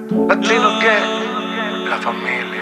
Latino que la familia.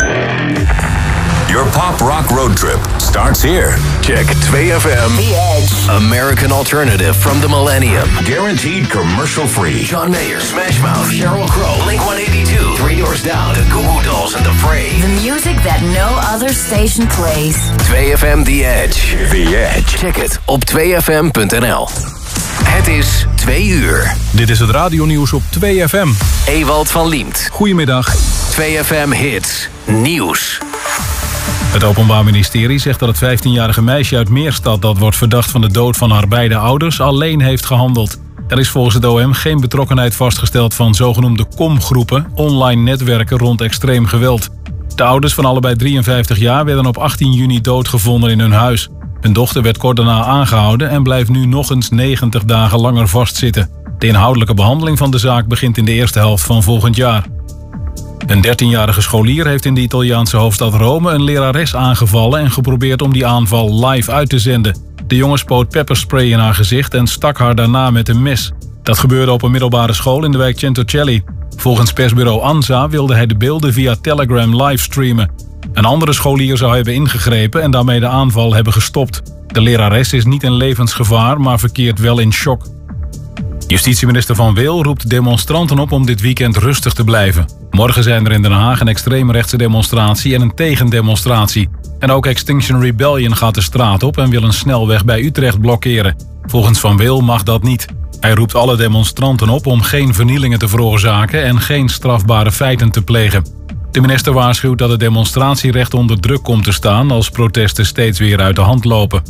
Your pop rock road trip starts here. Check 2FM. The Edge. American alternative from the millennium. Guaranteed commercial free. John Mayer, Smash Mouth, Sheryl Crow, Blink-182, 3 Doors Down, The Goo Goo Dolls and The Fray. The music that no other station plays. 2FM The Edge. The Edge. Check het op 2FM.nl. Het is 2 uur. Dit is het radionieuws op 2FM. Ewald van Liemt. Goedemiddag. 2FM Hits. Nieuws. Het Openbaar Ministerie zegt dat het 15-jarige meisje uit Meerstad... dat wordt verdacht van de dood van haar beide ouders, alleen heeft gehandeld. Er is volgens het OM geen betrokkenheid vastgesteld van zogenoemde komgroepen... online netwerken rond extreem geweld. De ouders van allebei 53 jaar werden op 18 juni doodgevonden in hun huis. Hun dochter werd kort daarna aangehouden en blijft nu nog eens 90 dagen langer vastzitten. De inhoudelijke behandeling van de zaak begint in de eerste helft van volgend jaar. Een 13-jarige scholier heeft in de Italiaanse hoofdstad Rome een lerares aangevallen en geprobeerd om die aanval live uit te zenden. De jongen spoot pepperspray in haar gezicht en stak haar daarna met een mes. Dat gebeurde op een middelbare school in de wijk Centocelli. Volgens persbureau ANSA wilde hij de beelden via Telegram livestreamen. Een andere scholier zou hebben ingegrepen en daarmee de aanval hebben gestopt. De lerares is niet in levensgevaar, maar verkeert wel in shock. Justitieminister Van Wil roept demonstranten op om dit weekend rustig te blijven. Morgen zijn er in Den Haag een extreemrechtse demonstratie en een tegendemonstratie. En ook Extinction Rebellion gaat de straat op en wil een snelweg bij Utrecht blokkeren. Volgens Van Wil mag dat niet. Hij roept alle demonstranten op om geen vernielingen te veroorzaken en geen strafbare feiten te plegen. De minister waarschuwt dat het demonstratierecht onder druk komt te staan als protesten steeds weer uit de hand lopen.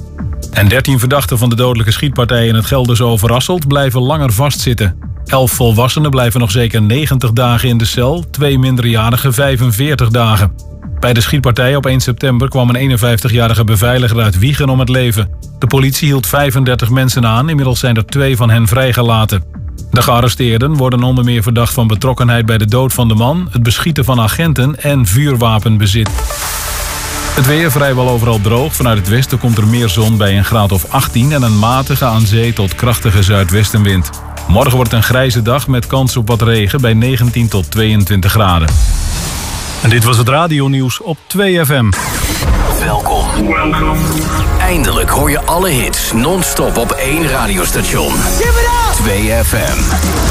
En 13 verdachten van de dodelijke schietpartij in het Gelderse Overasselt blijven langer vastzitten. 11 volwassenen blijven nog zeker 90 dagen in de cel, 2 minderjarigen 45 dagen. Bij de schietpartij op 1 september kwam een 51-jarige beveiliger uit Wijchen om het leven. De politie hield 35 mensen aan, inmiddels zijn er 2 van hen vrijgelaten. De gearresteerden worden onder meer verdacht van betrokkenheid bij de dood van de man, het beschieten van agenten en vuurwapenbezit. Het weer vrijwel overal droog. Vanuit het westen komt er meer zon bij een graad of 18 en een matige aan zee tot krachtige zuidwestenwind. Morgen wordt een grijze dag met kans op wat regen bij 19 tot 22 graden. En dit was het radionieuws op 2FM. Welkom. Eindelijk hoor je alle hits non-stop op één radiostation. 2FM.